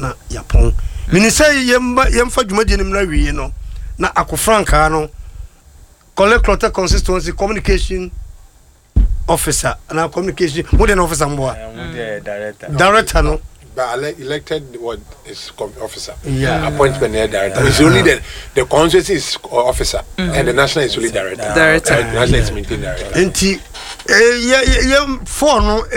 na yapon minisa yemfa dwumadi nim na wiye no na akofranka no collect consistency communication officer na communication modern officer mboa director no but elected what is officer appointment director it's only the constituency is officer and the national is only director national is maintain director enti for no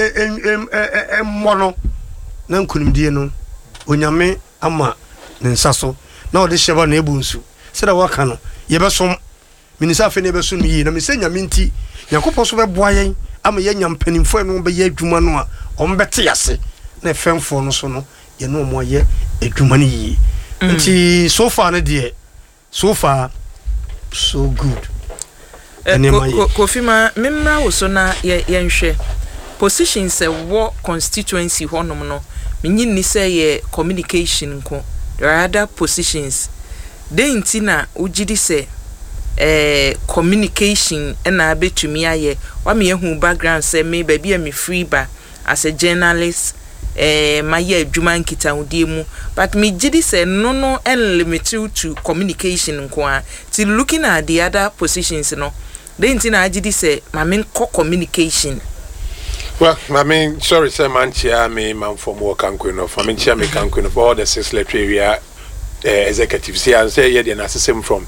mono na nkunimdie no onyame ama ne nsaso na ode hyeba na ebunsu se da waka no yebesom minisa fe ne beso no yi na mesenya minti yakopɔ so bɛboa yɛn ama yɛnya mpanimfo no bɛyɛ adwuma no a ɔmbɛte yase na fɛmfo no so no yɛ no mo yɛ adwuma no yi nti so far no deɛ so good Kofima memra wo so na yɛnhwɛ positions wo constituency honom no menyi ni sɛ yɛ communication nko there are other positions den ntina ugidi sɛ communication na betumi aye wa me hu background say me baby am free ba as a journalist my year adwuma nkita udie mu but me gidi say no limited to communication nko till looking at the other positions no then tin agidi say ma me communication. Well, I mean, sorry, sir, man, chair me, man, from work and queen of, I mean, chair me, can queen of all the 6 literary executives. See, I say, yeah, the assistant from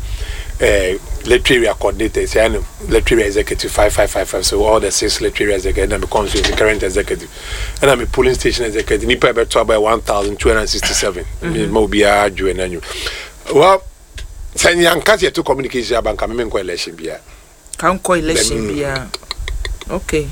literary coordinator, say, literary executive 5555. So all the 6 literary executives, and becomes the current executive, and I'm a polling station executive. Nipa better by 1,267. Mobia, join you. Well, saying young Cassia to communication about coming coalition, yeah. Come coalition, yeah. Okay.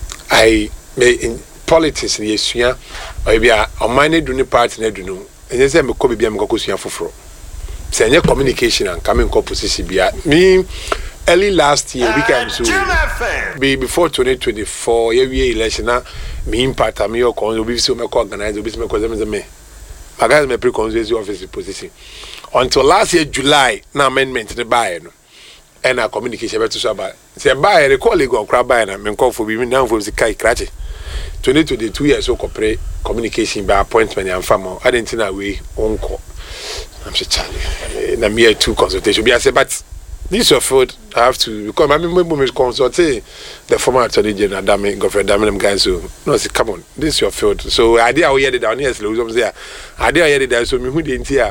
I in politics in Yesuya, or be a minor doing part in Edunu, and yes, I'm a copy of Kokusia for. Say, your communication and coming composition be at me early last year, weekend so be before 2024, every election, me impact a me or con will be so organized, will be because me. My guys, my pre-constituency office position until last year, July, now amendment to the buy. And our communication better so about say buy a colleague or crab buy and call for women now for the kai cratch 2022 years so corporate communication by appointment and farmer I didn't know we on call I'm so Charlie na me two consultation be I say but this your field I have to because my member consult the former attorney general Dami Godfrey Dami guys so no say come on this is your field so idea we hear it down here so there idea hear it there so me who didn't hear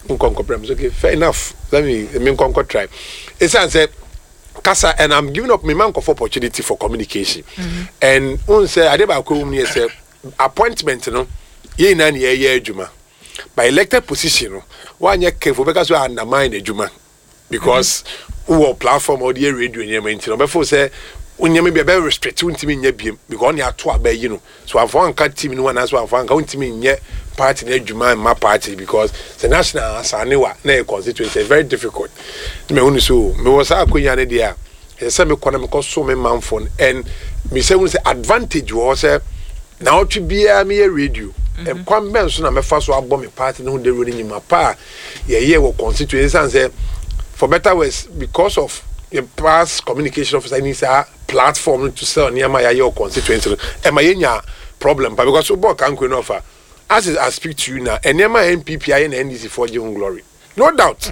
okay, fair enough. Let me try. It's answer Kasa, and I'm giving up my man for opportunity for communication. And on say I did say appointment, you know, ye nani ye juma. By elected position, 1 year careful because we undermine the juma because who platform or the radio in your maintain. Before say when you may be very restricted to me because you are too you know. So I've one cut team in one as well. I've one county me yet. Party in Juma and my party because the national Sanewa na constituency is very difficult. Me only so me was a queen idea. The same economic so me man phone and me say advantage was now to be a me radio. And come ben so na me fa so abom me party no dey running in my pa ye wo constituency and say for better ways because of the past communication officer needs a platform to sell near my your constituency and my problem because so boy can queen offer. As I speak to you now, and my NPPI and NDC for your glory. No doubt.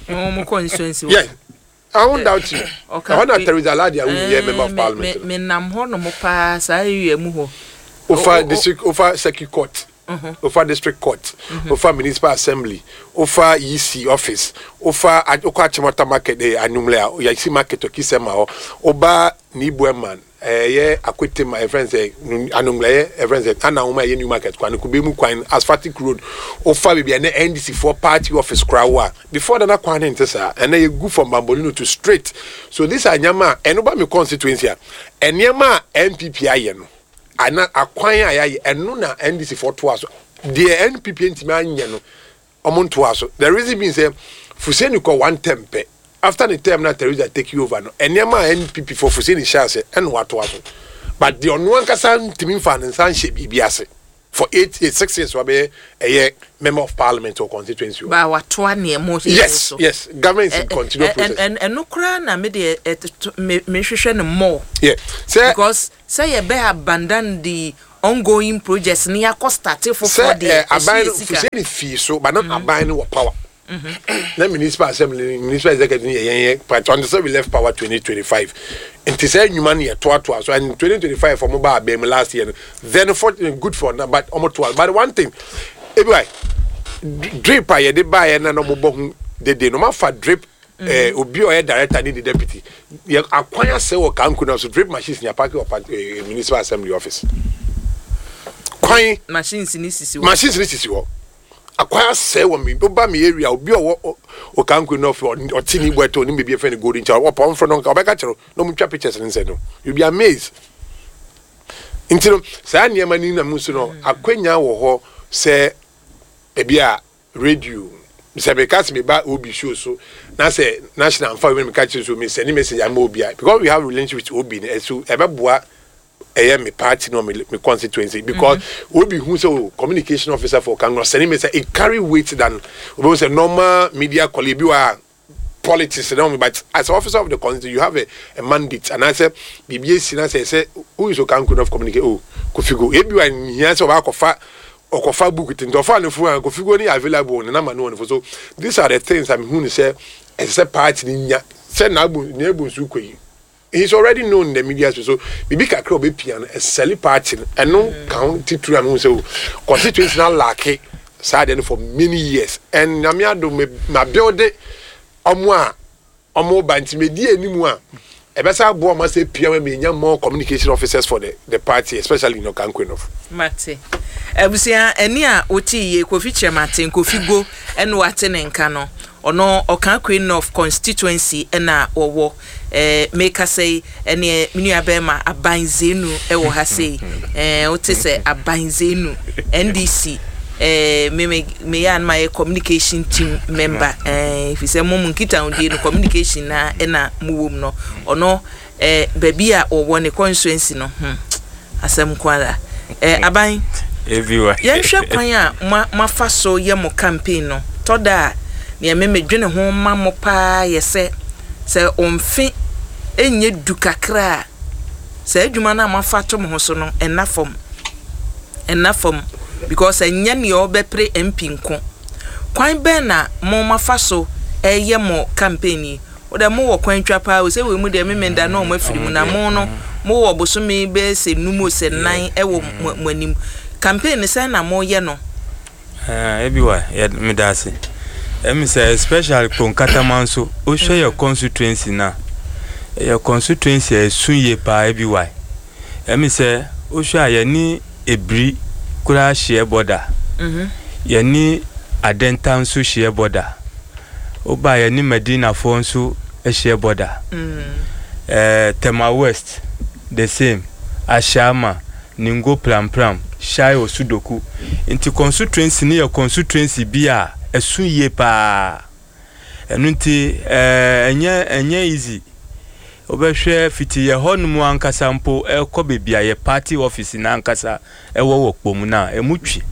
Yeah. I won't doubt you. Okay. I want that there is a lady who is a member of parliament. Menam hono mo pass, I muho. Over district, over circuit court, over district court, over municipal assembly, over EC office, over Okachimota market, the Anumlea, Yasi market to Kisema, Oba Nibueman. Akwete my friends anumle friends ana uma ye new market kwa nkubi mu kwan asphaltic road ofa bibia na NDC for party office krawa before that kwan ntesa and you go from Bambolino to straight so this anyama enoba me constituency enyama NPP aye no ana akwan aye eno na NDC for to aso the NPP ntimi anye no omonto aso the reason being say Fuseni ko one tempe after the term that Teresa take you over no enyama NPP for Fuseni Shase and what but the onwan kasan timi fan and sanship biase for 6 years will be a member of parliament or constituency ba watwa ne mo yes government is continue process and no kra na me de me hwehwe no more yeah because say you be abandon the ongoing projects ni yakọ start for the aban fuseni fee so but not aban no power na municipal assembly municipal executive yen but on the say we left power 2025 and say nyuma na to so in 2025 for mobile abem last year then for good for now but almost 12 but one thing everybody drip aye dey buy na no mo hu de no ma fa drip obi o director ni the deputy akwanya say o kanku na so drip machines ni park municipal assembly office kwan machines ni sisi wo akwanya say wo me ba me area obi o kanku na for otini boeto ni be friend golden child wo pon from no ka chero no mu twa pictures ni say no you be amazed intino say niam ani na musu no akwanya wo ho say ebia radio se be cast me ba obi show so na say national fan when me catch so me send message am obi because we have relationship with obi so ebeboa me party no me constituency because obi who so communication officer for Congress send message it carry weight than we say normal media colleague wa politics no but as officer of the constituency you have a mandate and I say BBC na say who is Okanku of communicate Kofigo ebi wa here so ba kofa okofa book it into fan fu an Kofigo ni available na ma no so these are the things I'm who say as a party ni nya say na ebu su koyi. He's already known in the media so bibi kakra obe piano a sell party and no county through am so constituency na lack side for many years and na me ado me build omo banti me di animu a e be sa bo ma say piano me nya more communication officers for the party especially in Okanku enough mate ebusia eni a oti ye Kofi Chemate Kofigo eno wate ne nka no ono Okanku enough constituency na owo make us say ene minu abema abanzenu ewo ha say ote say abanzenu NDC me yan my communication team member if you say mum kita on the communication na muwom no ono baby a owo ne constituency no asem kwala aban everywhere yen hwe kwan a mafa so ye mo campaign no toda ne me dwene ho ma mo pa ye se omfi enye dukakra se adwuma na mafa to mo so no enafom because enya ne obepre MP nko kwan be na mo mafa so eye mo campaign o da mo wo kwan twa pa o se we mu de memenda na o mafiri mu na mo no mo wo bosome be se numo se nan e wo manim campaign se na mo ye no everywhere ya me dase say especially from Katamanso o share your constituency na your constituency sunye pa everywhere say o share ya ni ebri kura share border ya ni adentan so share border o ba ya ni Medina fonso share border Tema West the same Ashama Ningo Pram Shai Osudoku into constituency ni your constituency bia esunye pa enunti enye easy obehwe fiti ye honmu ankasa mpo ekọ bebia ye party office na ankasa ewo wokpom na emutwi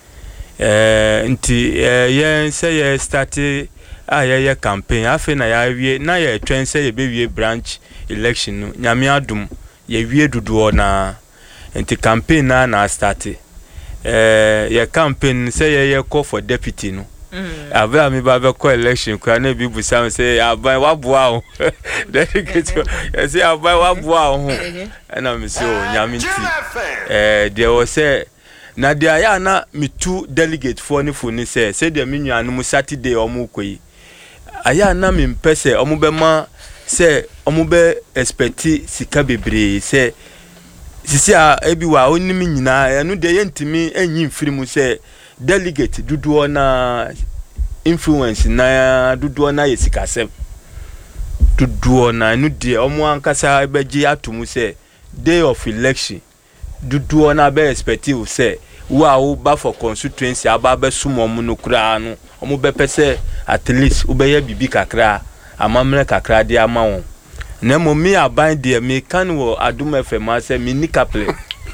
nti ye say ye start ye campaign afi na ya wie na ye twen say ye bewie branch election no nyame adum ye wie duduo na nti campaign na start ye campaign say ye call for deputy no aba mi ba be call election kwa na bi busa say aban waboa ho dedicate you say aban waboa ho na me say o nyame nti there was say na dia ya na me two delegate for ni foni say de me nuanu mu Saturday omu koyi aya na me mpese omu be ma say omu be expect sika bebre say sisi a ebi wa onimi nyina enu de yentimi enyi mfiri mu say delegate duduo na influence na duduo na yesikasem duduo na enu de omo ankasa beji atumu say day of election duduo na be expective say wo ba for constituency aba be sumo mu no kura no omo be pese at least ubeye bibi kakra amamre kakra de amawo na momi aban de me kan wo Adum FM say mini couple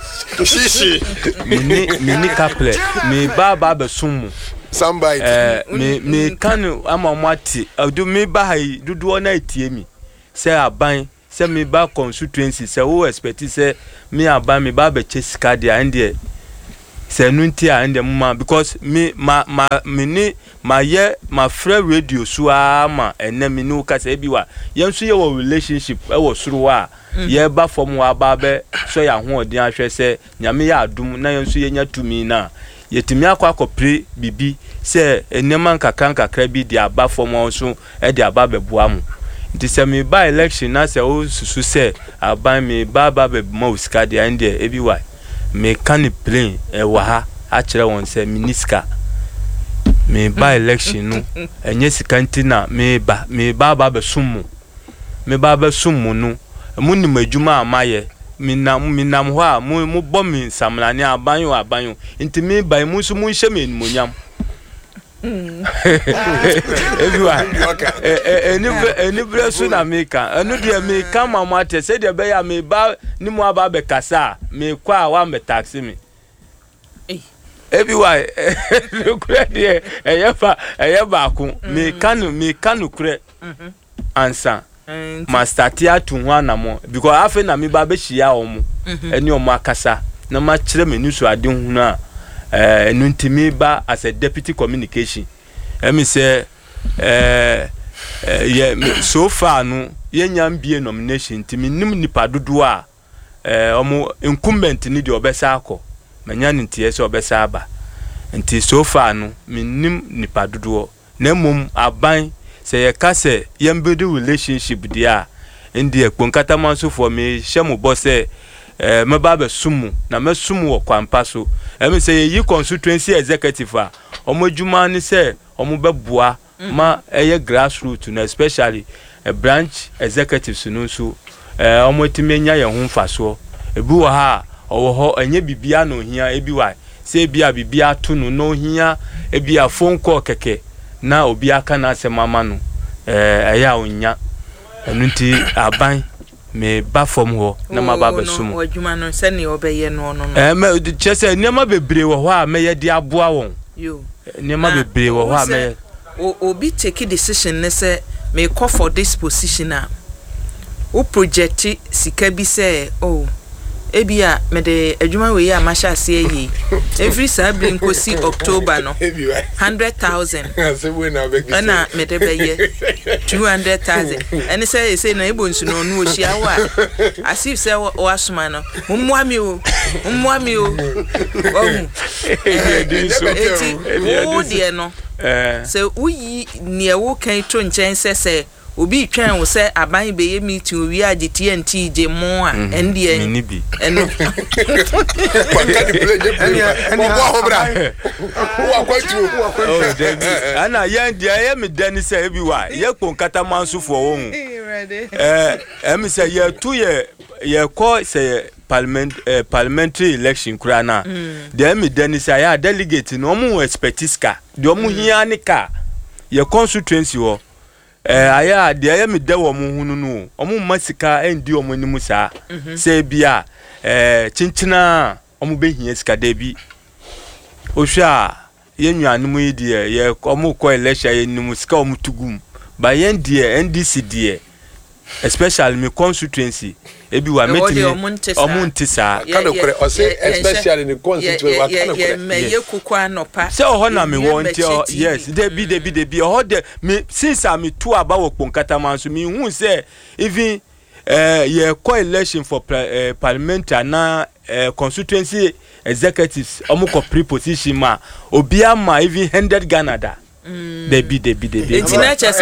mini couple me baba be sumu somebody me kan amamati adu me ba hai dudu ona etie mi say aban say me ba constituency say who expect say me aba me ba be sika dia ende say nunti a ende mma because me ni ma ye ma free radio so ama ene me no ka say bi wa yenso ye wo relationship e wo suru wa ye ba fom wa ba be so ya ho odin ahwe say nyame ya adum na yenso ye nya tumi na yetimi akwa bibi say enema kakra bi dia ba fom onso e dia ba beboa mu nti say me ba election na say o susu say aban me ba be mo sika dia ende ebi wa me kan plane e wa ha a kire won say miniska me ba election no enye sika ntina me ba be summu me ba be summu no munni madwuma amaye minam ho a mu bɔ mi samlane abanyo nti me ba mu so mu nhye me monyam everyone eni bresu na meka anu de meka mama te se de be ya me ba ni mu aba be kasa me kwa wa me taxi me everyone kure de eya ku me kanu kure ansa ma start ya to ho anamo because afa na me ba be hia omo eni omo akasa na ma kire me nusu ade hu na enu ntimi ba as a deputy communication me say so far no yenya mbie nomination ntimi nim nipa dodo a omo incumbent ni de obesa akọ manya ntie se obesa aba nti so far no nim nipa dodo na mum aban say ye ka say yembuild relationship dia ndi ekponkata manso for me hyemu boss me ba be sumu na me sumu wo kwampa so me say yi constituency executive a omodwuma ni say omobeboa ma eye grassroots na especially a branch executives no so omotimenya ye ho mfaso ebi wo ha owo ho enye bibia no hia ebi wa say bibia to no hia ebi a phone call keke na obi aka na asemama no eya onya enunti aban me ba fom ho na ma ba besum o adwuma no se ne obeye no me chese nema bebre wo ho a me ye di aboa won yo nema bebre wo ho a me obi take decision ne se me call for this position a o project sika bi se ebia me de adwuma we ya masha ase yi every Saturday nkosi October no 100,000 ana me de be ye 200,000 ene say na ebo nsu no no ohia wa asif say o asoma no mmua mi o ohu o de no say uyi ne wo kan to nchen say obi twan wo se aban be ye meeting owi age TNT je mo a ndie minibi eno ana yandia ye me dani se ebi wa ye konkata manso fo wo hu em se ye tu ye call say parliamentary election kura na de me dani se ya delegate no mu expertise ka de omu hia ne ka ye constituency wo aya de aya me de wo mu hunu no omu masika endi omu nimu sa se bia chinchina omu behia sika de bi ohwa ye nwanum yi de ye omu ko election ye nimu sika omu tugum ba ye de NDC de especially me constituency ebi wa metimi omu ntisa kana kure o say especially in the constituency wa kana kure me ye kukwa nopa se o na me won ti yes de bi o de me since am to aba wo kponkata manso me hu say even ye co election for parliamentary na constituency executives omu ko preposition ma obi ama even 100 Ghana da de bi etina chese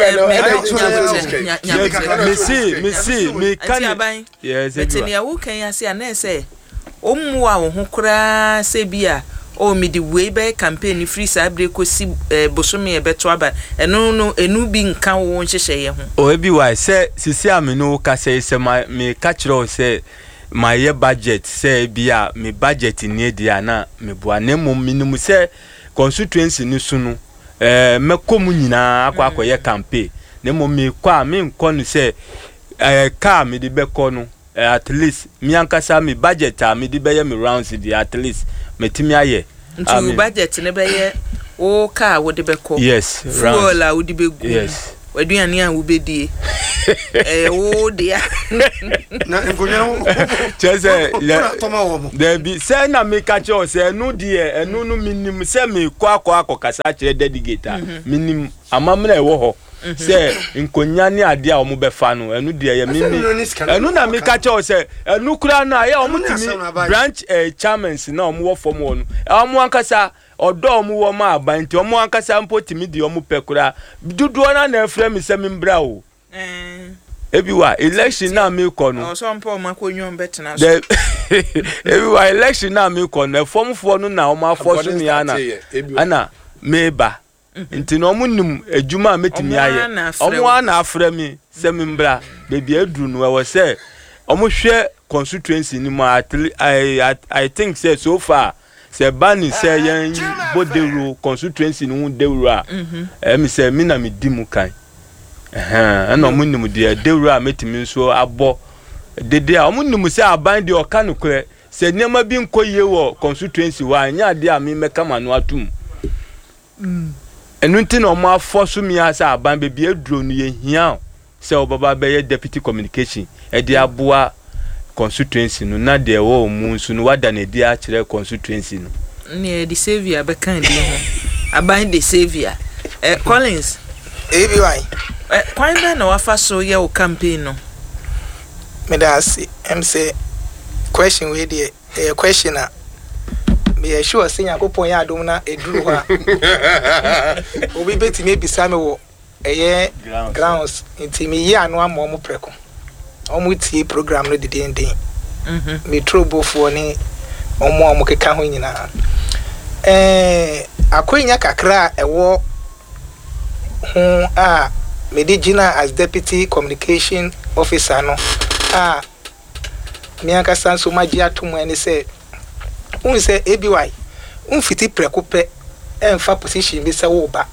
me kan yes etina wo kan ya se na se omwa wo ho kura se bia o mi di we be campaign free sabre ko si bosome e beto aba enu bi nka wo nhyehyɛ ye ho o ebi wa se sisi amenu ka se me ka kire se my year budget se bia me budget ni dia na me boa na mum minimum se constituency ni sunu me komu nyina akwa ye campaign na mum me kwa me nko no se ka me de be ko no at least me ankasa me budget a me de be ye me rounds di at least metimi aye ntu budget ne be ye o ka wo de be ko yes rounds la wo de be gu yes waduane a wobedie wo dia na enkonya chese toma wo there be say na me catch o say enu die enu no minim say me kwa kasa kire dedicator minim amamna ewo ho say enkonya ne ade a omo befa no enu die ye mimi enu na me catch o say enu kura na ye omo timi branch chairmans na omo wo form wo no omo ankasa odo omo wo ma abanti omo ankasa mpo timi di omo pekura dudu na efra mi se membra o ebiwa election na me ko no so mpo makonyon betena so ebiwa election na me ko no formfo no na omo afo so ni ana meba nti no omo nim adwuma metimi aye omo ana afra mi se membra bebi aduru no we say omo hwe constituency ni ma I think say so far say bani say yan bodero constituency no dewru a me say me na me dimu kan ana omunnim de dewru a metimi nso abo dede a omunnim say aban de oka no kure say niam bi nkoye wo constituency wa anya de a me meka manu atum enu nti na omo afoso mi asa aban be bi aduro no ye hia say obaba be ye deputy communication e de aboa constituency no na de wo mu nso no wada na di a kire constituency no ne di savior be kan di ho aban de savior Collins ABY kwan be na wafa so ye o campaign no me da say say question we dey questioner me sure say yakopon ya adom na eduru ha obi beti me bisa me wo grounds inti me ya no am omo preko omo tie program no den me trobofo ni omo keka ho nyina akonya kakra ewo ho a Medijina as deputy communication officer no me aka sanso magia tomu ani say un say ABY un fiti prekope emfa position bi say wo ba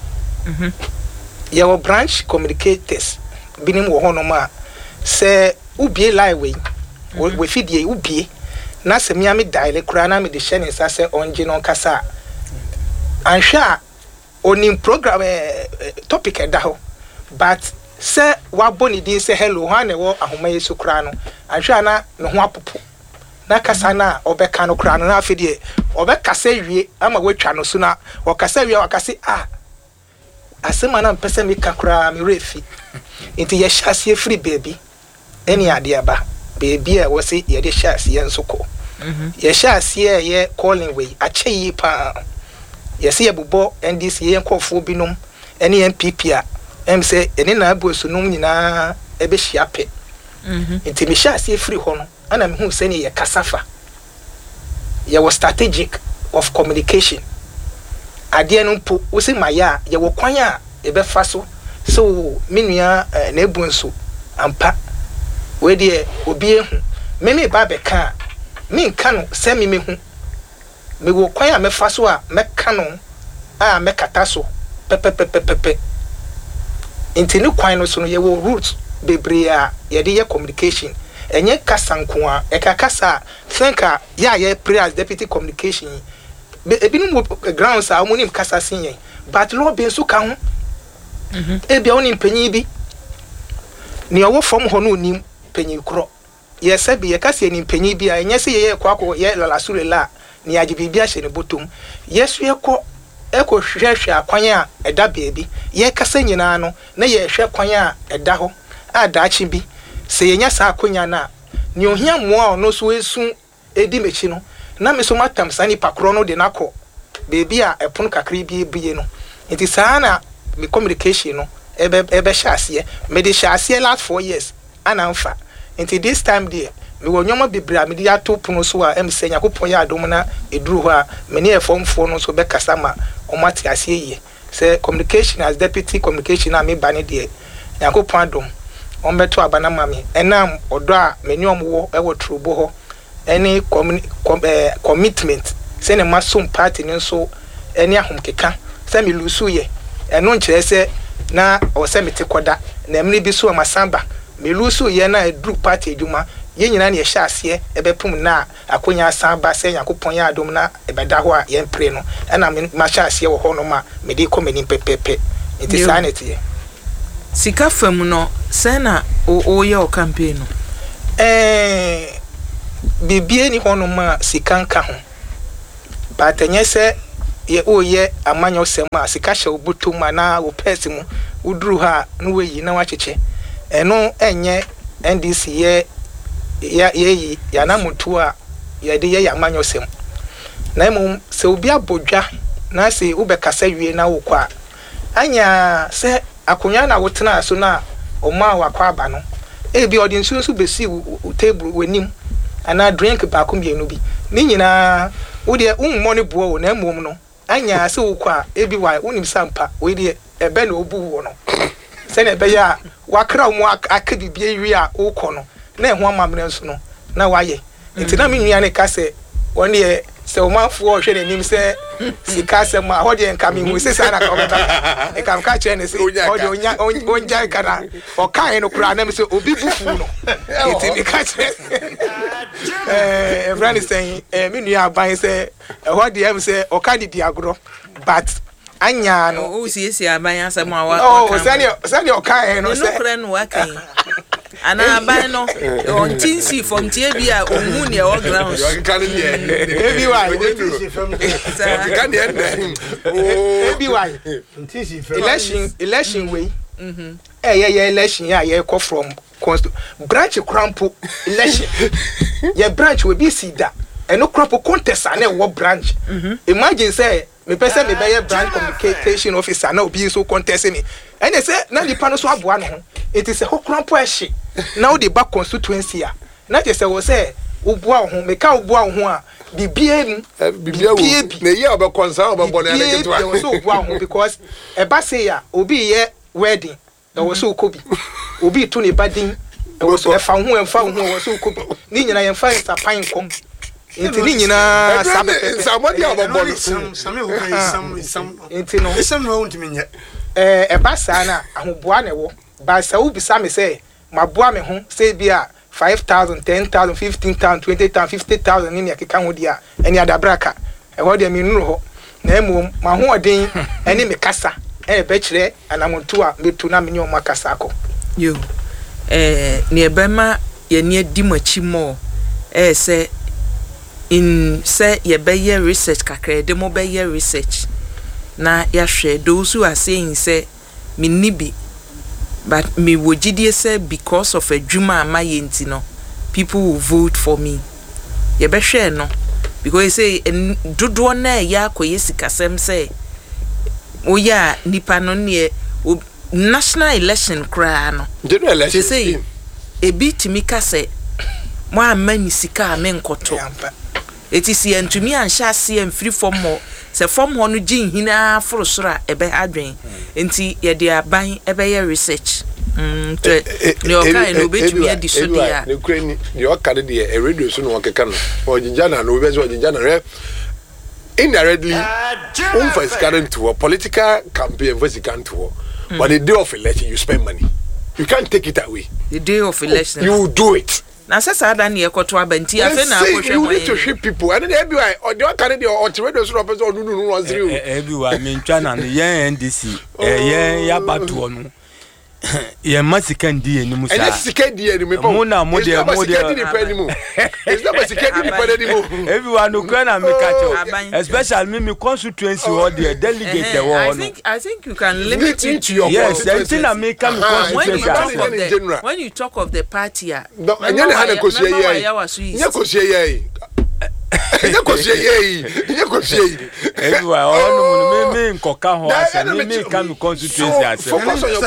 your branch communicators binim wo hono ma say ubie live we fidie ubie na se me am dial kura na me de share say onje no kasa anhwa onim program topic edaho but say wa boni din say hello ha na wo ahoma yesu kura no anhwa na ne ho apopo na kasa na obeka no kura no na afidie obeka say wie ama watwa no so na okasa wie wakase asema na mpese me kakura me refi nti ye hyase free baby eni ade aba baby a wo say ye de hyase ye nsoko ye hyase ye calling way ache yi pa ye say ye bubo NDC ye nkofo binom eni MPP a say eni na abusu num nyina ebe hia pe nti me hyase free ho no ana me hu say ne ye kasafa ye was strategic of communication ade no mpo wo se maya ye wo kwan a ebe fa so menua na ebunso ampa we de obi ehu me ba be ka me nka no se me hu me wo kwan a me fa so a me ka no a me kata so pepepepepe intini kwan no so no ye wo roots bebre a ye de ye communication enye kasanko a e ka kasa thinka ya ye prayer deputy communication ebinu grounds a omunim kasa sinye but lo be nso ka ho ebia onim panyi bi ne owo fom ho no onim panyi kro ye sabi ye kasa enim panyi bi a enye se ye kwako ye lalasurela ne agibi bi a hye ne botom yesu ye ko hwehwe akwan a eda beebi ye kasa nyina no na ye hwe kwan a eda ho a daachi bi se ye nya sa akonya na ne ohia moa ono so esu edi mechi no na me so matam sani pakro no de nako beebi a epon kakri bi ebuye no nti sana me communication no ebe hyase me de hyase last 4 years anamfa nti this time there me wonyoma bibra me de ato pono so a em senya kopon ya adom na eduru ho a me ne efomfo no so be kasama o mati ase ye say communication as deputy communication na me bane de yakopon adom on beto abana mame enam odo a me nyom wo ewo trubo ho any commitment say ne masum party nso any ahomkeka say me lusu ye eno nkyere se na o se mete koda na mni bi so amasamba me lusu ye na edru party adwuma ye nyina ne ye hyase ebepum na akonya asamba se yakopon ya adom na ebeda ho a ye mpre no na me ma hyase wo ho no ma me de komani pepepe it is sanity sika fam no sena o ye o campaign no bibie ni hono ma sika nka ho but enye se ye o ye amanyo sem a sika hye obuto ma na wo pese mu uduru ha no weyi na wacheche eno enye NDC ye ya na mutu a ye de ye amanyo sem na emu se obi abodwa na se ubekasa wie na wo kwa anya se akonya na wotena so na oma wakwa aba no ebi odi nsu besi table wenim ana drink ba ko bienu bi ni nyina wo de ummo ne bo na emom no anya se wo kwa ebi wa unim sampa we de ebe na obu wo no se na ebe ya wakra mu aka bibie wi a wo kɔ no na eho amamre nso no na waye nti na me nua ne ka se won de se o manfo o hwe n'anim se sika se ma ho de nka me hu se sa na ka obeta e kam ka che ne se ho de onja kana o kan no kura na me se obi bufu no nti me ka che everyone saying me nua aban se ho de am se o ka di agro but anya no o si aban asem a wa oh sani o kan no se no kura no wa kan ana aban no on tinsi from tie bia omu ne o ground ebi why kan dey end ebi why election way yeah election yeah call from branch crampo election yeah branch we be see that and no crampo contest and what branch imagine say me person me be branch communication officer na obi so contest me and they say na the panel so aboa no ho it is a ho crampo ehye now the back constituency a na je say wo say oboa ho me ka oboa ho a bibie na ye obe concern obe bone na keto a so oboa ho because e ba say ya obi ye wedding e wo so kobi obi to ne badin e wo so e fa ho wo so kobi ni nyina ye fa sapan kom nti ni nyina sabe somebody obe bone same ho kai sam nti no isam no ntimi nye e ba sa na ahoboa ne wo ba sa wo bisa me say maboa me ho say bia 5,000 10,000 15,000 20,000 50,000 ni akeka ho dia eni adabraka e ho dia me nuru ho na emom ma ho odin eni me kasa e be kire anamontu a metu na me nyo makasa ko yo ne ebema ye ne di machi mo say in say ye be ye research kakra de mo be ye research na ya hwe those who are saying say me nibi but me wojidie say because of adwuma amayenti no people will vote for me ye be hwe no because say dodo na ya koye sikasem say oya nipa no ne national election kra no general election say ebi timi ka say mo amani sika amenkoto etisi entumi anhya se emfiri form se form ho no gin hina forosora ebe adwen enti ye de aban ebe ye research ne okai no betumi adi so dia ne krani ne okade de e radio so no okeka no ojinjana no obezo ojinjana re indirectly for current to a political campaign for second to but the day of election you spend money you can't take it away the day of election you do it na sasa da ne ekoto abanti afi na akohwe you need to ship people and then everywhere or the kind of the radio so person no 10 everywhere me ntwa na ye NDC ye ya batu onu ye masika ndi enimu sa ene sika ndi enimu po mo na mo de it's not sika ndi pa enimu everywhere no kra na me catch especially me constituency or the delegate the one I think you can limit it to your yes anything na me come constituency when you talk of the party no anya na hana kosie ye nya kosie ye everywhere onu me nkoka ho ase me come constituency ase focus on your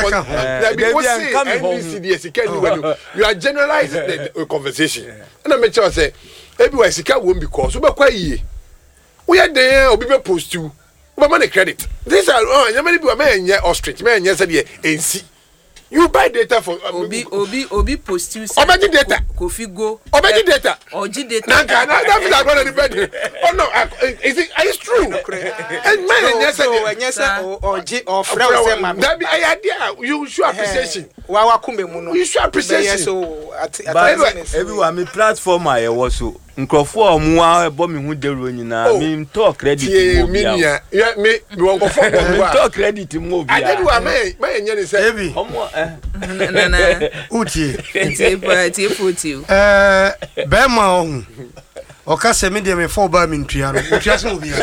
you are generalizing the conversation and I make sure say everywhere sika won because we be kwa yie we are there obi be post you we money credit this are many people me enye ostrich me enye say de ensi you buy data for obi post you obeji data Kofi go obeji data oji data na that is not going to be oh no is it true and man yes oji or friend say man that be idea you show appreciation wa kumbe mu no you show appreciation so everyone me platform I was so nkrofo omu a ebo me hu dero nyina me talk credit mo bia me won go for me talk credit mo bia I do my enye ni say Ebi omo na utie tie fotiu be ma ohun o ka se me de me fo ba me ntua no ntua se obi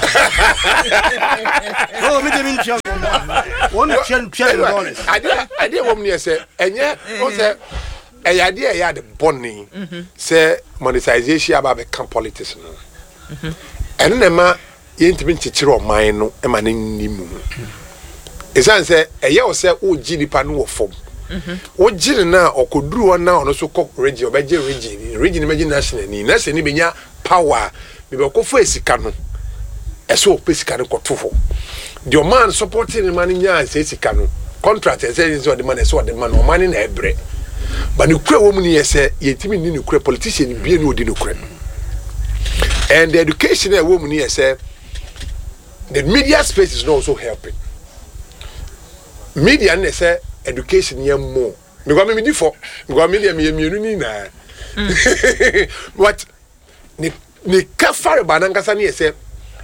oh me de me ntua won ntua dollars I dey wom ni say enye o say eyade eya de bonny say monetization about the camp politics no eno na ma yentimi nchichire oman no e ma nimu esan say eye o say o gi nipa no wo fom o gi na okoduru na ono so kọ region obeje region imagine national ni na se ni benya power be ko fo esika no eso pesika no koto fo the man supporting the man nya se esika no contract say so the man o man na ebre but the kure woman here say yetimi ni the kure politician bi no di no kure and the education woman here say the media space is not also helping media and say education here more because me differ because media me ni na what ni kafare banankasa ni say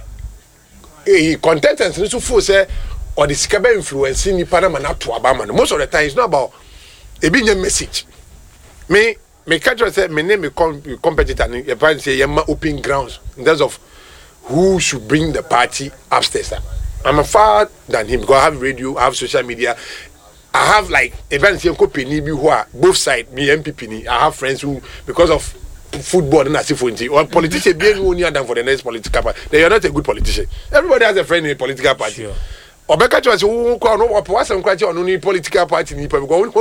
content and so for say or the scaber influence ni para man to abama most of the time it's not about a big message me catch say me name me competitor ni e say yema open grounds in terms of who should bring the party upstairs. I'm a far than him because I have radio, I have social media, I have like events here company who are both sides, me MPP ni. I have friends who because of football and as if or politician being only done for the next political party. They are not a good politician. Everybody has a friend in a political party. Sure. Obeka to us who call no person question on any political party ni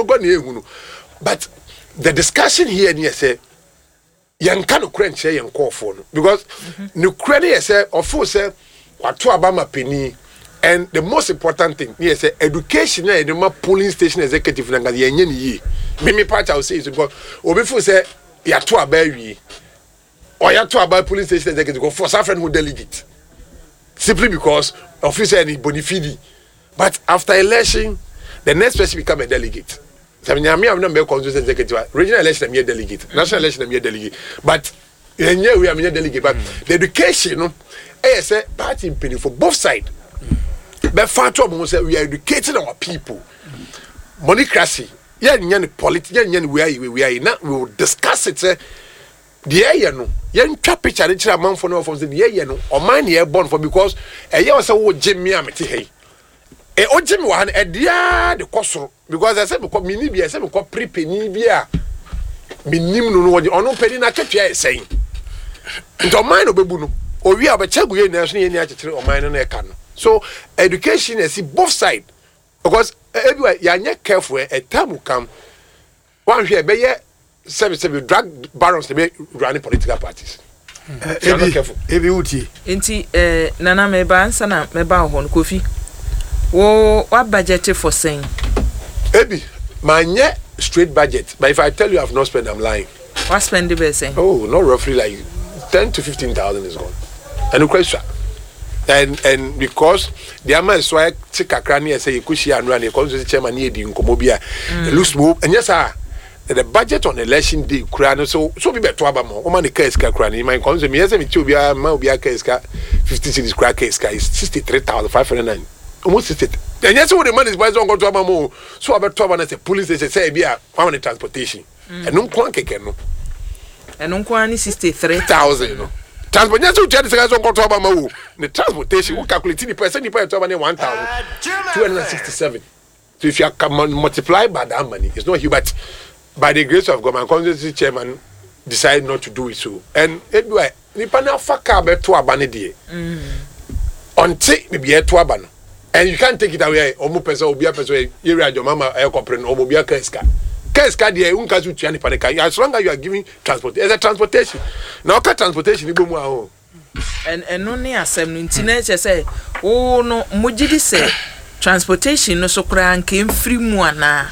but the discussion here near say yan can crunch yan call for because no credit say of course say what to Obama penny and the most important thing yes say education and the polling station executive na yan ye me part I will say is because obefo say ya to abawi or ya to about polling station executive for friend who delegate simply because officer any bonifidi but after election the next person become a delegate. I mean, I'm not a constituency executive. Regional election, I'm a delegate. National election, I'm a delegate. But in here, we are a delegate. But the education, I say, party in for both sides. But far too much, we are educating our people. Monocracy, yeah, politics, yeah, we are now. We will discuss it. The area, no, young picture, it's a month for no from the area, no, or mine here born for because a year or so, Jimmy Amity. E o Jimmy wan e dia de koso because I said because mini bia say because prepeni bia minim no no ono peni na twetwa e sen nto man no bebu no o wi abechegu ye na so ye ni akekere o man no na e ka no so education is both side because everywhere you are careful a time will come one here be ye service drug barons be running political parties ebi uti enti nana me ba ansa na me ba ho no Kofi what budget for saying? Ebi, my straight budget. But if I tell you I've not spent, I'm lying. What spend the saying? Oh, not roughly like 10 to 15,000 is gone. And the question, and because the amount is why Chika Crani say Kushi and Rani, the chairman near the Inkomobia, loose move. And yes, sir, the budget on election day, Crano, so be better. Oman the case Crani, my consum, yes, and it will be a Mobia case, 50 cities crack case, is 63,509. Almost it. And yes, what the money is by so go to Amamo. So about 12 and a police they say be a one transportation. And no one can no. And no one is 63,000, you know. Transportation to Chad says on go to Amamo. The transportation will calculate the person you pay to 1,267. So if you can multiply by that money, it's not huge, but by the grace of God, my constituency chairman decided not to do it so. And anyway, Nipana Faka to Abanedi. Until maybe a to Abano. And you can't take it away. Omo person obi a person you read your mama e comprehend omo bia keska dia unka zu tuani paneka as long as you are giving transport as a transportation now ka transportation ibo mu aho and no ne asem no ntina che say o no mogidi say transportation no so kra nke mfiri mu ana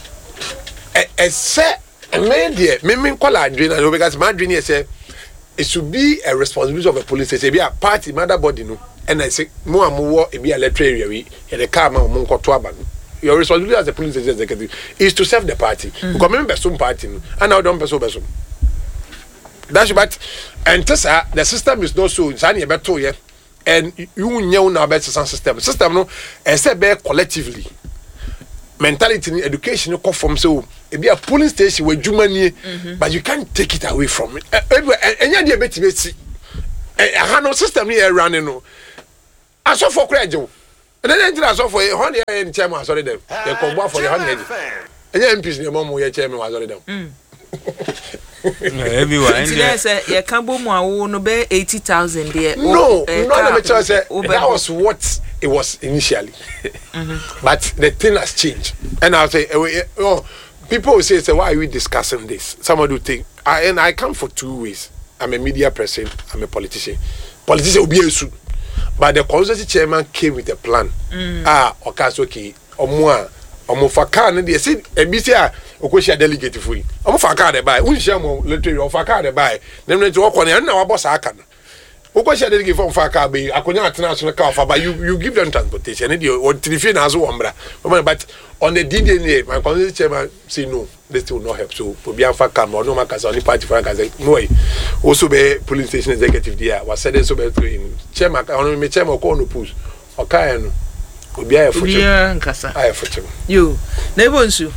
say me call adwin na because my adwin say it should be a responsibility of a police station be a party mother body no. And I say, more and more, it be a letter area, and the car, your responsibility as a police executive is to serve the party. Because remember, some party, and now don't person. That's but and the system is not so inside your better yeah. And you know now about system. System no except be collectively. Mentality in education you come from so it be a polling station where Germany but you can't take it away from it. And you dey beti beti. No system here running no. Aso for credit. And then aso for 100 and chairman sorry them. They come back for the 100. And you MPs ne mom your chairman was already them. Everyone you can bo mo no be 80,000 there. No, let me tell you that was what it was initially. But the thing has changed. And I'll say people will say why are we discussing this? Someone will think and I come for two ways. I'm a media person, I'm a politician. Politician will be a suit. But the constituency chairman came with a plan. Okay, Omofaka ne dey see ebisi a okoshia delegate fu yi omofaka dey buy unhia mo literally ofaka dey buy nem ne to okone na wa boss aka no okoshia delegate from faka be akonya atena so ka ofa but you give them transportation ne dey on trifie na so wombra but on the DDNA my constituency chairman say no this will not help so obi afaka no maka so ni party for aka say no also be police station executive there was said so be chairman on me chairman ko no push oka no obi aye for nkasa aye for yo na ebonsu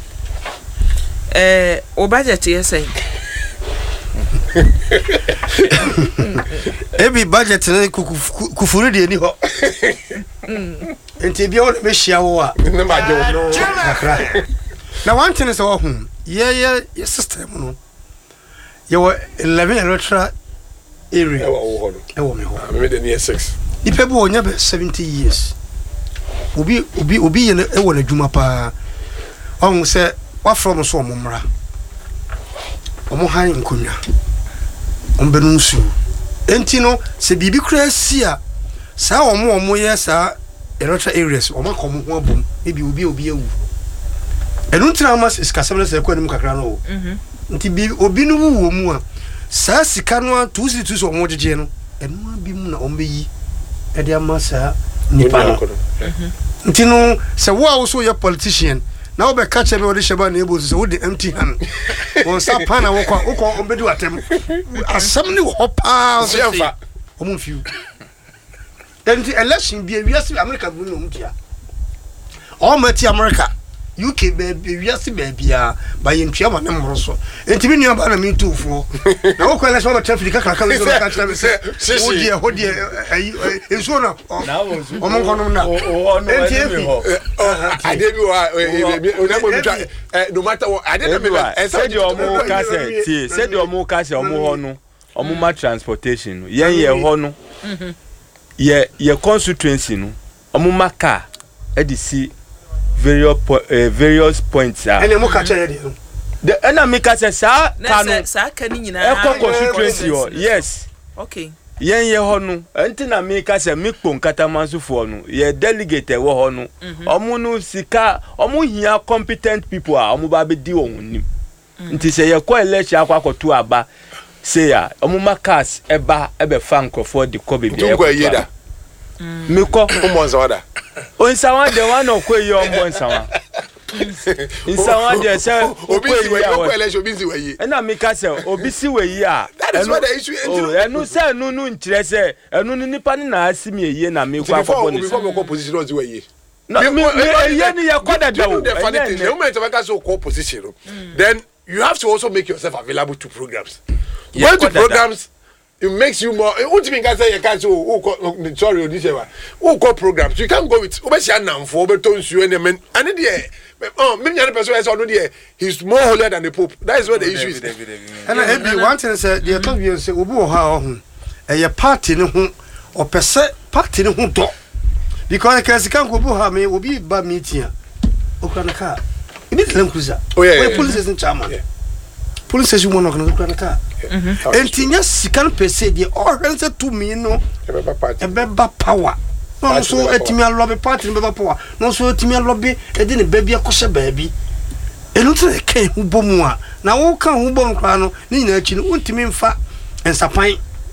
o budget yesen ebi budget na kufuru de ni ho enti bia wona be hia wo a ne ma je wo nakra na one thing is wo hu ye system no ye wo 11 electoral area e wo me ho me de near 6 ipe bo onya be 70 years obi ye e wo na djuma pa on se wa from so omumra omo han nkonya ombenu nsu enti no se bibi kura sia sa omo ye sa electoral areas omo kom ho abom e bi obi ewu enu ntina mas iskasem se ko anim kakra no nti bi obi no wu mu a sa sika no to si so omo jeje no enu abi mu na omo yi e de amasa nipa no nti no se wo a wo so ye politician na wo be catch me wo de sheba na ebo so wo de empty hand won sa pana wo kwa ombedu atem asem ni wo pa so fa omo fiu enti election bi wiase America bu no mutia o mati America UK be wiase be bia ba ye ntua ma ne mmoro so enti bi nua ba na mi tufo na wo kwa election ba traffic kaka we so ka tell me say ho die enso na o mo kono na enti adebi wa no matter what adebi said your mo kase tie said your mo kase omo ho no omo ma transportation yen ye ho no ye constituency no omo ma car e di si various points ene mo ka chere de the enemy ka say sa kanu sa kani nyina e constituency yes okay yen ye ho no enti na me ka say me kpon katamanso no ye delegate wo ho no omo no sika omo hia competent people a omo ba be di ohunim nti say ye ko election akwakoto aba say ya omo makas eba ebe fankofo di ko be bia ko yeda me ko omo nzawada onsawa de one okwe yo omo nsawa nsawa de say obi si we ko election obi si we yi na me ka say obi si we yi a that is what the issue is enu say enu nu nkire say enu ni nipa ni na asimi eye na me kwa akofo ni before me ko position ozi we yi no me eye ni ye kwada da o the moment of ka so ko position then you have to also make yourself available to programs going to programs it makes you more ultimately can say you can so sorry odishewa who call programs you can't go with obesia namfo obetonsu and there me nyane person say no there he's more holier than the pope that is what the issue is and every one thing say the talk say obi o ha ho e party ne ho opese party ne ho do because can can go ha me obi ba meeting okran ka ibi tele cruiser we police station chairman police station mo no okran ka entinya sikan pese de orense to me no ebeba power no so etimi alobe party ebeba power no so etimi alobe e de ne baabi akose baabi enu tre kan hu bomu a na wo kan hu bom kra no ni nyina achi no untimi mfa ensapan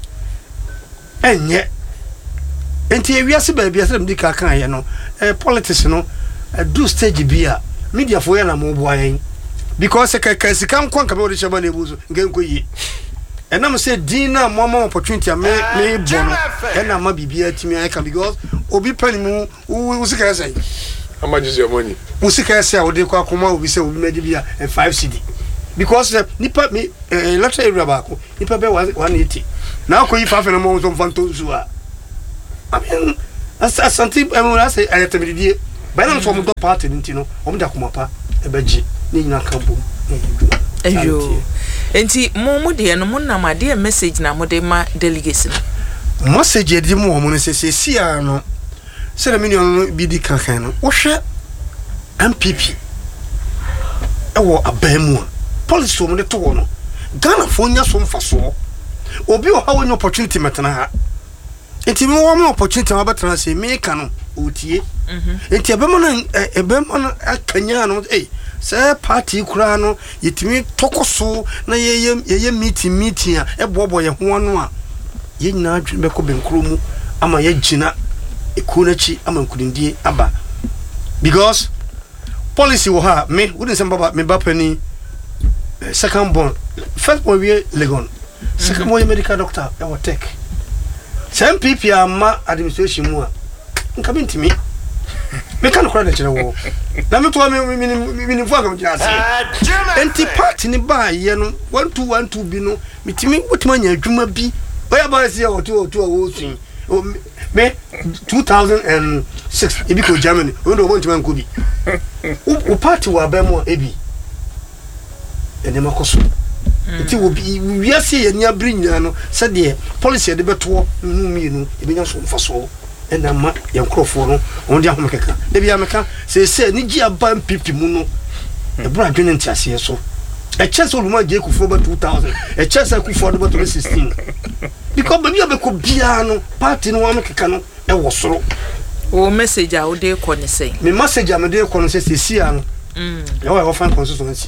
enye enti ewiase baabi asem di ka kan ye no politics no do stage bia media for ye na mo bo ayen because sikan kwan ka be wo de sheba na ebuzo ngenko yi and I'm say dinner mama opportunity me bono and I'm a BB to I can because obi penny mu who say how much is your money who say what they call come we say we made be a 5 CD because nipa me let's say rabako nipa be 180 now ko ifa fe no mo so fanto zu a I mean asante I say I tell me die by na so mo party ntino o mo da kuma pa e beji ni nyina ka bom ayo enti mo de no mo na ma de message na mo de ma delegation message e di mo no se sia no se na minion bi di kan no wo hwe MPP e wo abamu policy mo de to wo no Ghana fo nya so mfaso obi o ha wo nya opportunity metana ha enti mo wo opportunity ma betana se me ka no otie enti ebemo no akanya no say party kura no yetimi tokoso na ye meeting a ebobo ye ho no a ye nyina adwen be ko benkro mu ama ye gina ekunachi ama nkudindie aba because policy wo ha me wouldn't say baba me bapani second born first born we Legon second born medical doctor e wo tech some people ama administration mu a nka bintimi me kan kora na kire wo na me to me fo akam jase enti party ni ba ye no 1212 bi no mitimi wotima nya adwuma bi oya ba se o to wo sun me 2006 ebi ko Germany o ndo mo ntima nko bi o party wa ba mo ebi ene makoso enti wo bi wiase ye nya bri nya no se de policy de beto nu mi nu ebi nya so mfaso ena ma yankrofo no on dia homekeka de bia meka se ni gi aba MPP mu no e bra dwene ntiase so e chese oluma je kufo ba 2000 e chese kufo do ba 2016 because baby abeko bia no party no homekeka no e wo soro o message a wo de ko ne sei me message a me de ko no se sia no e wo fan constituency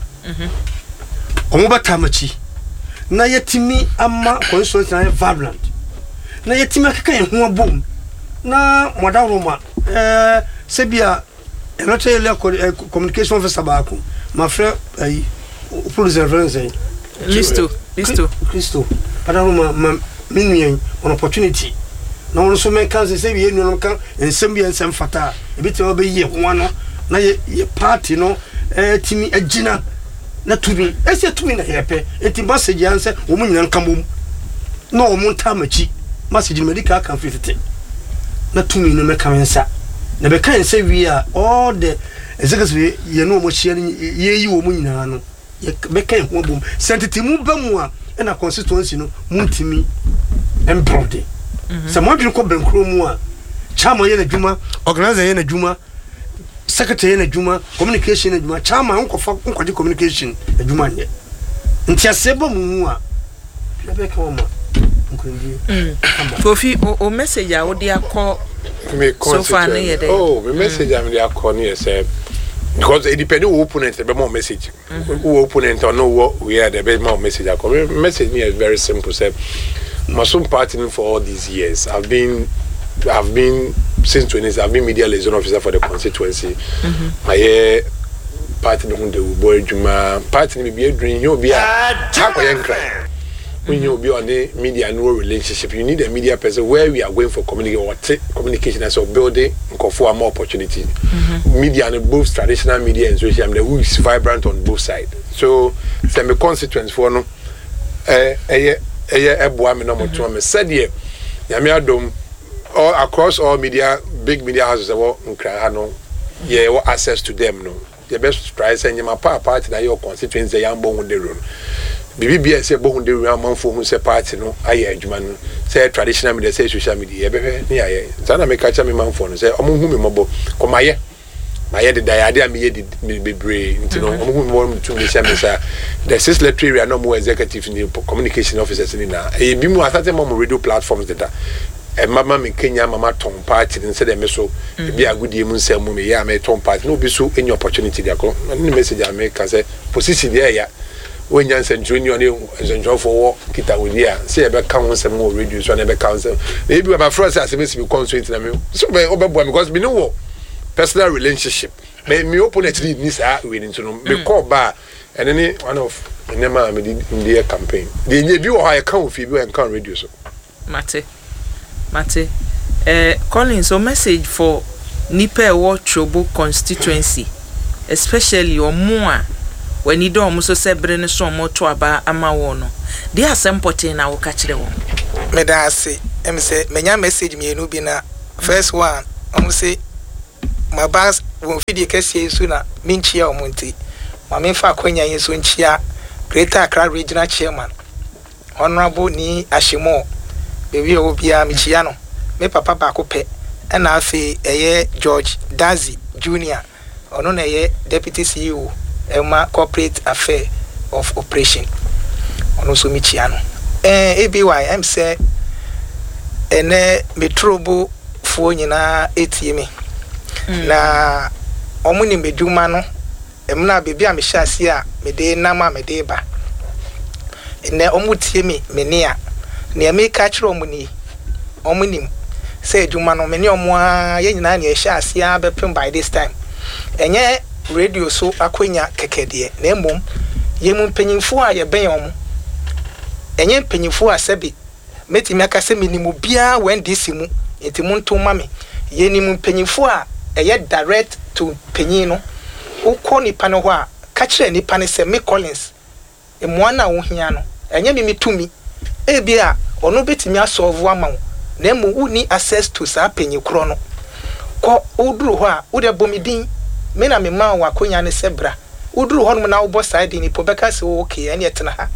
omo batamachi na yetimi ama constituency na vibrant na yetimi akeka ye ho abom na modaroma sebia electoral communication officer baako ma frère ay police reference listo modaroma ma minuen on opportunity na won so men kan se bi enu no kan ensem bi ensem fata ebiti obe ye ho ano na ye party no timi agina na tumi ese tumi na yepe enti message anse wo mu nyina nkamom na wo mu ntamachi message medical kan fitete na tumi no meka mensa na be kan say we are all the executive ye no mo hia ye yi wo mu nyina no ye be kan ho bom sentity mu ba mu a na constituency no mu ntimi embrode se mo dwene ko benkro mu a chama ye na dwuma organizer ye na dwuma secretary na dwuma communication na dwuma chama nkofa communication na dwuma nye ntiasebo mu a na be kan ma Kofi o message a wo dia call so far na ye dey me message am dia call ni say because it depend who opponent be more message who opponent or no what we are the be more message a call message me is very simple say Masum party for all these years I've been since 20s I've been media liaison officer for the constituency my party no de boy juma party me be adwin you be a chakoyenkra when you be on the media and relationship, you need a media person where we are going for communication as a building and for more opportunity. Media and both traditional media and social media who is vibrant on both sides. So, some constituents for no, said ye, Yamiadom, all across all media, big media houses, yeah, access to them. No, the best price and your party that your constituents the young bone the room. BBB say bohun de man for who say party no aye adwuma no say traditional media say social media be ne aye sana me catch me man for no say omo hu me mobo komaye maye de dayade am ye de bebre ntino omo hu me mo to me say the six letter area no more executive ni communication officers ni na e bi mu asate mo radio platforms data e mama me Kenya mama ton party ni say dem so e bi agudie mu nsam mu me ya me ton party no bi so any opportunity there ko ni message am me ka say position there ya when you send junior and for kita with here say be count some more radio so na be count maybe my friends as me be constraint na me so be obeboa because me no personal relationship me open actually ni say we need to know me call ba and any one of nema me di campaign de nye bi wo ha e kan ofi bi e kan radio so mate Collins, a message for Nipe Chobo constituency, especially or more when you don't so sebrene so more to aba amawono. They are some potin I will catch the one. Medasi, say, menya message me no bina. First one, say my boss won't feed the case sooner, Minchia or Monty. My main fa Quenya is Unchia, Greater Accra Regional Chairman, Honorable Ni Ashimo, Baby Obia Michiano, me papa Bakope, and I say George Dazi Jr. Or no Deputy CEO, Emma Corporate Affair of Operation. Also Michiano. ABY, I'm say, and me trouble for nyina ATM. Na omuni meduma no, emna baby am hyase a me de nama me de ba. Na omutie me nea. Na me ka kire omuni. Omunim. Say eduma no me ne omo a ye nyina na hyase a bepem by this time. Enye radio so akonya kekede. Na emom ye mu mpanyimfo a ye ben omo. Enye mpanyimfo a sebi metimi aka se minimu bia when this mu enti muntu mame ye ni mpanyimfo a eye direct to panyin no ukọ nipa no ho a ka kire nipa ne se me Collins emo na wo hia no enye mi mitumi e bia ono betimi asolve ama wo na emu uni access to sa panyin kro no ko uduru ho a wo de bomidin me na me ma wa konya ne sebra uduru ho no na wo bo side ni po beka se okay ene etena ha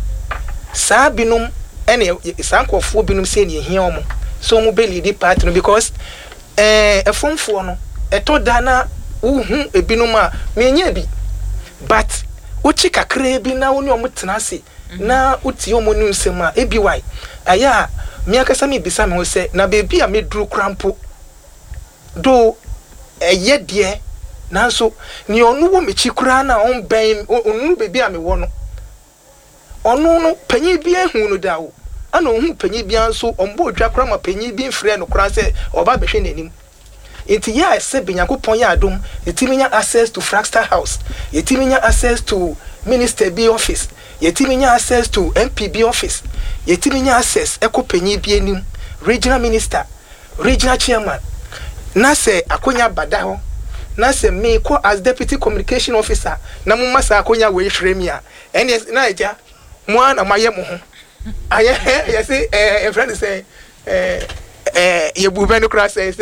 sa binum ene sankofo binum se ne hia omo so mu be lead party no because efonfo no eto dana uhu ebinum a menye bi but uchi kakra bi na woni omo tena se na uti omo nu nsem a ebi why aya me akasa me bisa me ho se na bebi a meduru krampo do eye de na so ni onu wo mechi kura na on ben onu bebi a me wo no onu no panyi bi ehun no dawo ana ohun panyi bi anso ombo odwa kra ma panyi bi mfre no kra se oba behwe nanim enti ya ese binyakopon ya adom yetiminya access to Fraxter House yetiminya access to Minister B office yetiminya access to MPB office yetiminya access eko panyi bi anim regional minister regional chairman na se akonya badaho na se me ko as deputy communication officer na mu masa akonya we hwremia ene na eja mwana maye mo ho aye yes a friend say ye bube no kra say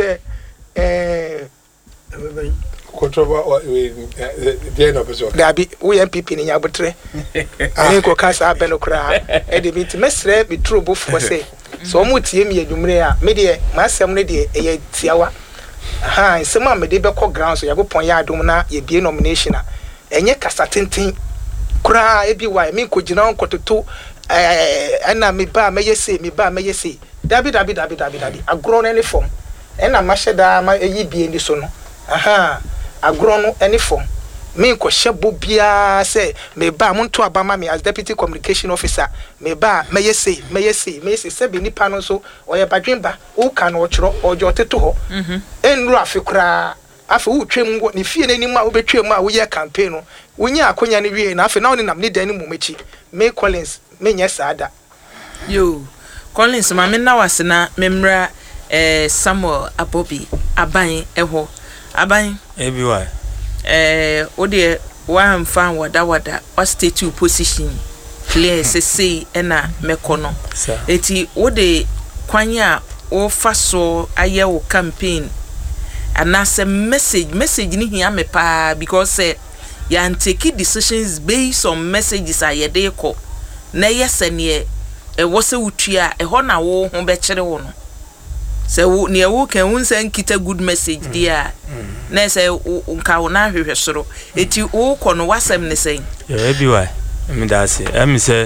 control the no person da bi we MPP ni nyabotre ani ko kasa abeno kra e de bi mesre bi trouble for say so mo tie mi adumre a me de masem ne de ye tiawa aha nsem a me de be ko ground so yakopon ya adum na ye bie nomination a enye kasa tenten kura ebi wa mi ko gina onkototo ana me ba meyese dabi agro no any form ena maheda ma eyi bie ni so no aha agro no any form me ko hyebo bia say me ba monto abama me as deputy communication officer me ba meyese se be nipa no so oye badwemba wo kan wo kyro ojo teto ho enru afekura afa wo twem ni fie nanim a wo betwem a wo ye campaign no wonya akonya ne wie na afa na woni nam ne dan mu mechi me Collins me nya saada yo Collins ma me na wasena memra Samuel Abobi aban eho aban everywhere o de one fan wada o state to position clear say na mekono eti o de kwanya o faso aye wo campaign and as a message ni hia me pa because ya take decisions based on messages ayede ko na yesene wo se wutua ho na wo ho be kire wo no se wo ne wo kan won san kita good message dia na se nka wo na hwehwe soro eti wo ko no wasem ne sen everywhere me da say am say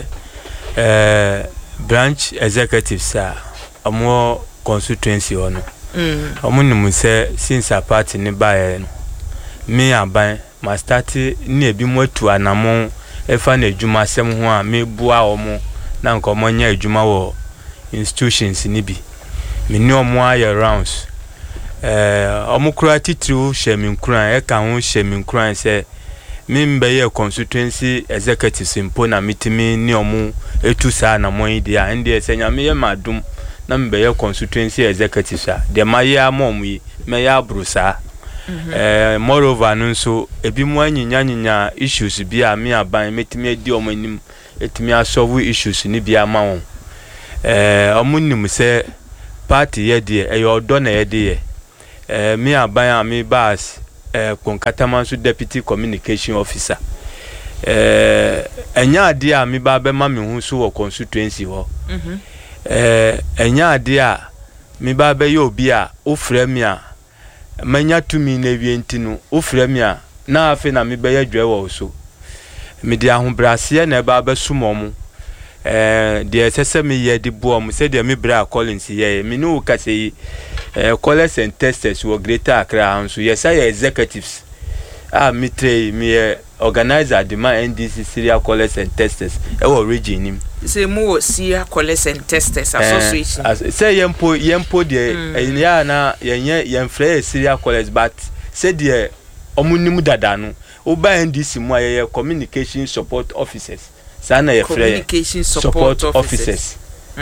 branch executives amo constituency ono omunim say since a party ne bae no me aban ma start ni ebi mo atu anamon efa na adwuma asem ho a me bua omo na nko mo nya adwuma wo institutions ni bi me ni omo aye rounds omo kura titru shemin kura e ka ho shemin kura se membe constituency executive simpo na mitimi ni omu etu saa na mo idea ende se nyame ye madum na membe constituency executive sa de maye amom yi me ya brusa moreover no so ebi mu anyinya issues bi a me aban metimi edi omanim etimi asolve issues ni bi ama won omunim se party ye de odo na ye de me aban a me bas Konkatamanso deputy communication officer enya ade a me ba be ma me hu so wo constituency ho enya ade a me ba be ye obi a ofre me a manya tumi na wie ntinu ofre me a na afi na me be ye dwe wo so me de ahobrase na ba be sumo mu de sese me ye de bo mu se de me bra Collins ye me no ka sei college and testers were Greater Accra and so yes I executives mitre me organizer the man NDC Syria college and testers e wo region nim say mo Syria college and testers association say yempo de ya na yenfrɛ Syria college but say de omunim dada no oba NDC mu aye communication support officers sana ye communication support officers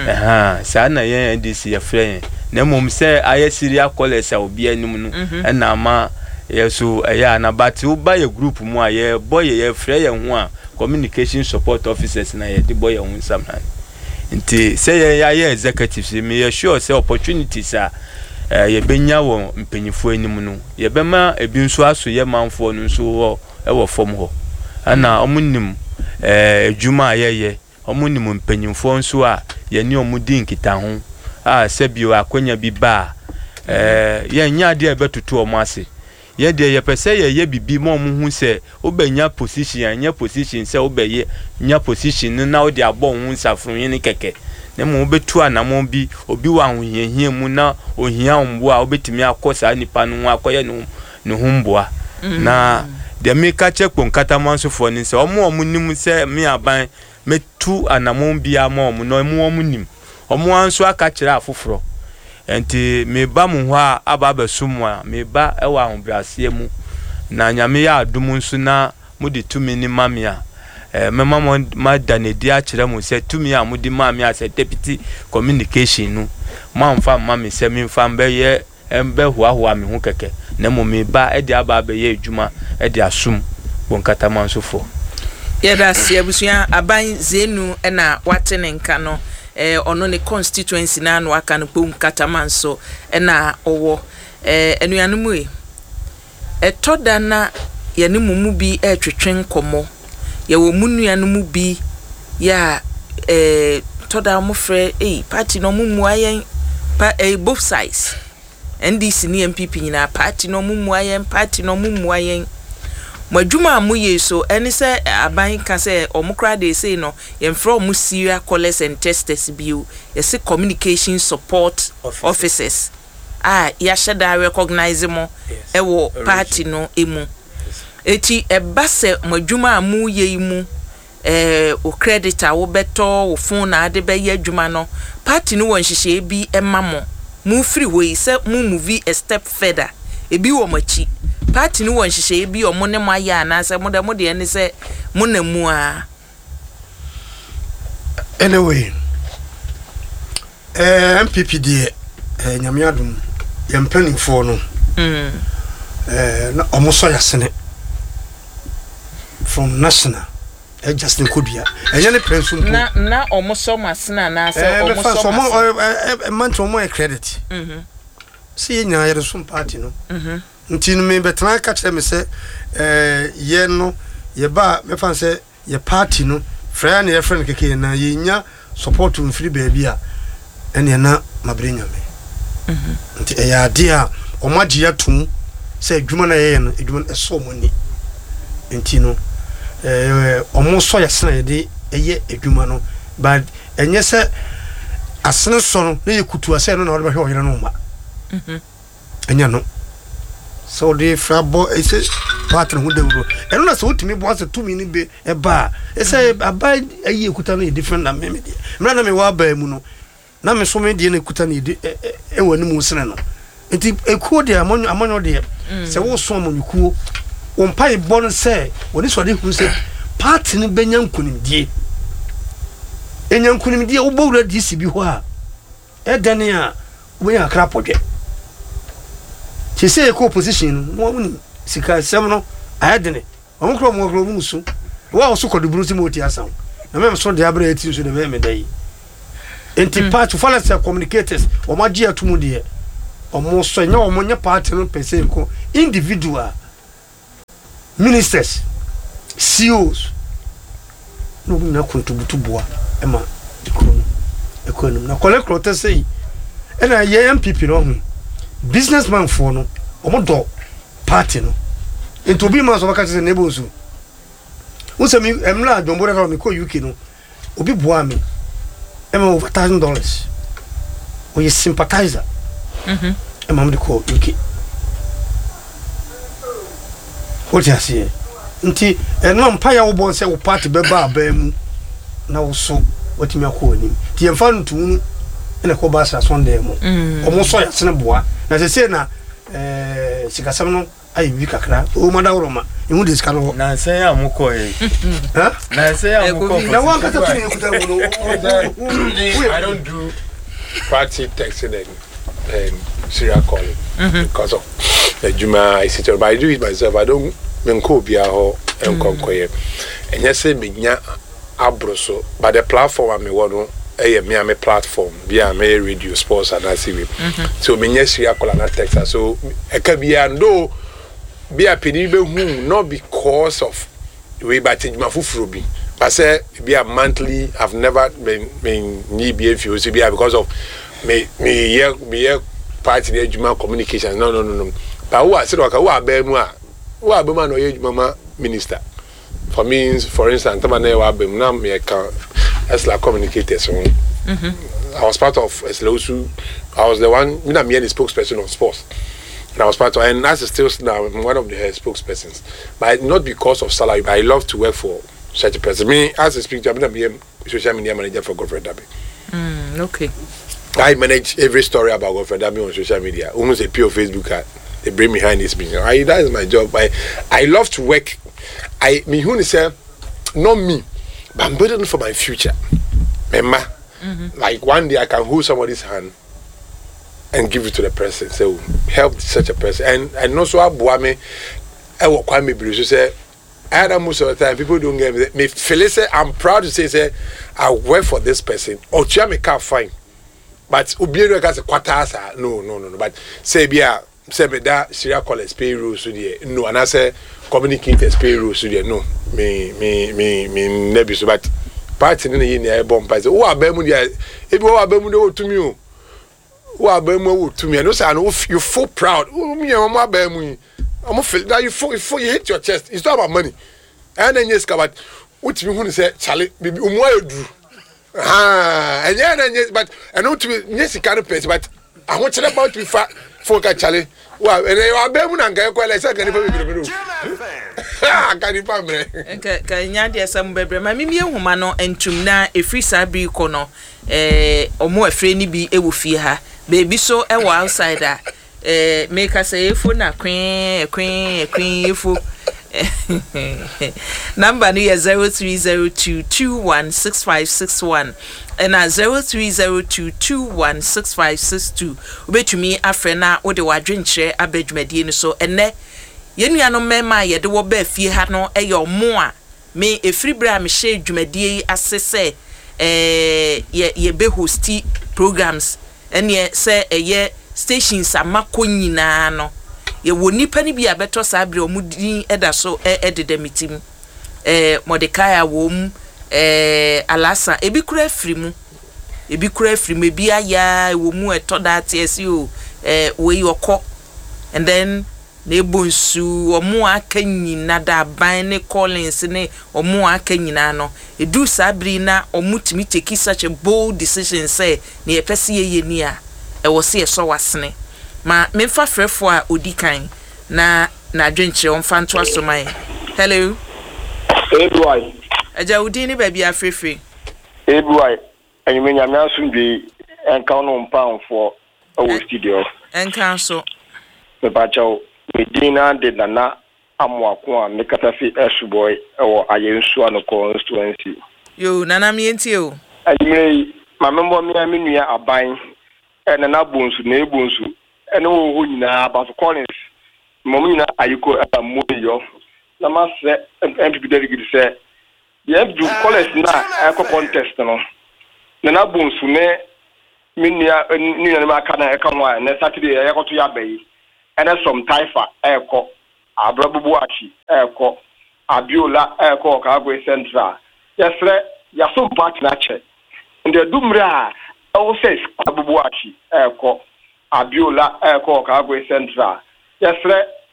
sana ye NDC ye frɛ na mom say aye Syria college a obi anim no na ma yeso ya na but oba ye group mu aye boy ye frɛ ye ho a communication support officers na ye de boy ye ho samhan nti say ye executives me sure say opportunities a ye benya wo mpanyifo anim no ye bema ebi nso aso ye manfo no nso wo e wo fom ho ana omunim ejuma ye omunim mpanyifo nso a ye ni omudi nkita ho sebio akwanya bi ba ye nya de betutu omase ye de ye pese ye bibi mo hu se obenya position anya position se obeye nya position na odi abo hu nsafro yin keke na mo betu anamo bi obi wa hohia mu na ohia ombo a obetimi akosa nipa no akoye no humboa na de me ka che Konkatamanso fo ni se omo nim se me aban metu anamo bi ama omo no omo nim omo anso aka kire afoforo enti me ba mu ho a aba besumu a me ba e wa ahobrase mu na nyame ya adum nso na mudi tumi ni mame a mema ma danedi a kire mu se tumi a mudi mame a se deputy communication no mamfa mame se me mfa mbe ye embe hoahoa me ho keke na mo me ba e de aba be ye adwuma e de asum Konkatamanso fo ye da se abusua aban zenu na watene nka no ono ne constituency na no aka no Konkatamanso na owo enuanumu etoda na ye ne mumu bi etwetwen komo ye wo munuanumu bi ya toda mo frɛ party no mumu ayen both sides NDC ni MPP nyina party no mumu ayen party no mumu ayen madwuma amu yeso eni se aban ka se omukra de say no yemfro mu Syria college and testers bio yesi communication support officers ya shada recognize mo ewo party no emu eti eba se madwuma amu ye mu o creditor wo beto wo phone na ade be ye adwuma no party no won hihye bi emamo mu free way se mu move a step further ebi wo machi party no won hihye bi omo ne maya na se mo de ene se mo na mu a anyway MPP de nyame adum yempanifo no na omo so yasene from national Justin Kudua enye ne prensu na omo so masena na se omo so man to mo credit see nya yere sum party no nti no me betena ka kire me se ye no ye ba me fan se ye party no fra na ye friend keke na ye nya support mfiri baabi a ene na mabrenya me nti e ya dia o magye atum se adwuma na ye no adwuma eso mo ni nti no omo so yasena ye de eye adwuma no but enye se asene so no ne ye kutu ase no na wode be hwe oyere no ma enya no so the frabo ese partner hu dewro eno na so utimi bo ase tumi ni be eba ese aba ayi ekuta no different na me me na me wa ba mu no na me so me de na ekuta na wani mu sene no enti ekuo de amonyo de se wo so amonyukuo on pay bon say when this one who say party no benya nkunimdie enya nkunimdie wo bo wura DC bi ho a edane a wo ya kra podwe ti say ko opposition no woni sika sem no ayedene o kro mo musu wa o so koduburu si mo ti asan na me so de abra eti so de me dai enti part follow communicators o ma gia tumu de o mo so nya o mo nya party no pese ko individual ministers CEOs no na contribute boa ema economy na collect to say na ye MPP no hu businessman for no o mo do party no into be man so baka say neighbor so unse mi emla adwombore ro mi ko UK no obi boa me ema over $1,000 o ye sympathizer ema me ko UK what you see nti eno mpaya wo bon se wo party beba abam na wo so watimi akọ ani ti emfa ntunu ene ko ba sa Sunday mo omo so ya sene boa na se na sikasam no ayi bi kakra o mada woroma ihu de skalo na se ya mukọ ha na se ya mukọ na wan kata tu ekuta mo I don't do party texting and serial calling because of the Juma I sit, but I do it myself. I don't menko bia ho enkonkoye enye se menya abroso but the platform am me wono me am platform bia me radio sports and ACV so menya serial call na text so e ka bia ndo bia pedi be hu not because of we battage mafufuro bi but say bia monthly I've never been ni bia fi o se bia because of me here party the Juma communication no but who I said who abemu a who abemu no ye mama minister for me for instance tamane who abemu na me can as la communicators I was part of Eslosu. I was the one me the spokesperson of sports and I was part of, and as still now I'm one of the spokespersons but not because of salary but I love to work for such a person. Me as a speaker I'm the social media manager for Godfrey Dabi. Okay. I manage every story about Godfrey Dabi on social media. Almost a pure Facebook they bring me behind this business. That is my job. I love to work. Me who say not me, but I'm building for my future. Remember, like one day I can hold somebody's hand and give it to the person. So help such a person. And also Abuame, I work quite maybe so say. I had most of the time people don't get me. Felice, I'm proud to say I work for this person. Or me can't find. But Ubiero has a quarters. No. But say me that serial callers pay rules to the no, and I say communicators pay rules to the no. Me never so. But party in the bomb. I say, oh, abemu dia. If you abemu to me, oh, abemu to me. I know say I know you feel proud. Oh, me, I'm abemu. I'm feel that you hit your chest. It's not about money. And then yes, but what you want to say, Charlie, baby, you do. And yes, but I know to be yes, you can't pay, but I want to about to fat for Charlie. Well, and I am and go like I can't even can you dear some baby? My mimi humano and tumna a free sabi kono, or more friendly be a woofiha, baby so a outsider. Make us say for na queen for number near 0302216561 and 0302216562 wait to me a friend now or the wadrin share a bedmedian so and ne yenuano mema ye de wo ba fie ha no e yo mo a me e free bra me share dwumadie asese ye be hosti programs and ye say ye stations amako nyina no ye woni pani bi abeto sabre omudin eda so edede mitim Mordecai awom alasa ebi kura frimu ebi aya womu etoda tiesi o we yokọ and then na ebonsu omo aka nyina da ban ne Collins ne omo aka nyina no edu sabre na omutimi take such a bold decision say na ye pese ye ni a e wo se so wasene ma memfa frefo a odikan na adwenche on fanto asoman. Hello hey boy aja udi ni baby afrefe hey boy anyumenya me asundwe enka no mpan for our studio enka so me bacho me dina de nana Amwako and Nikatafi Eshuboy or Ayensuano constituency. Yo, Nana Mientio. And you may, my member, me, I mean, we are buying and an abunsu, neighbunsu, and oh, about Collins. Momina, Ayuko, Moyo. Nama said, and MP delegate said, you have to Collins now, Eco contest. No, Nanabunsu, ne, Minia, Makana, Ekamwa, and Saturday, I got to Yabe, and then some Taifa, Eco. Abrabuachi, Eko, Abiola, Eko, Kagwe Central. Yes, Yaso Batnache. And the Dumra also says Abuachi, Eko, Abiola, Eko, Kagwe Central. Yes,